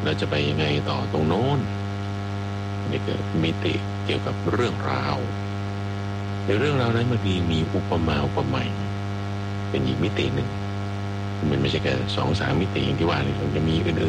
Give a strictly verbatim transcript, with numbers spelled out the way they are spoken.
แล้วจะไปยังไงต่อตรงโน้นนี่คือมิติเกี่ยวกับเรื่องราวในเรื่องราวนั้นบางทีมีอุปมาอุปไมยเป็นอีกมิติหนึ่งมันไม่ใช่แค่สองสามมิติอย่างที่ว่าเลยมันจะมีอื่